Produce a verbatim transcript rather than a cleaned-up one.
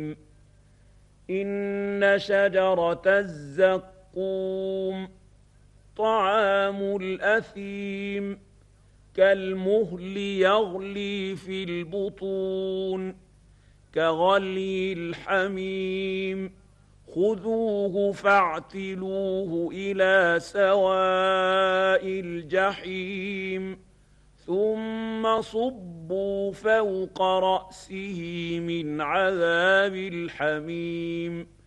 إن شجرة الزقوم طعام الأثيم كالمهل يغلي في البطون كغلي الحميم خذوه فاعتلوه إلى سواء الجحيم ثم صبوا فوق رأسه من عذاب الحميم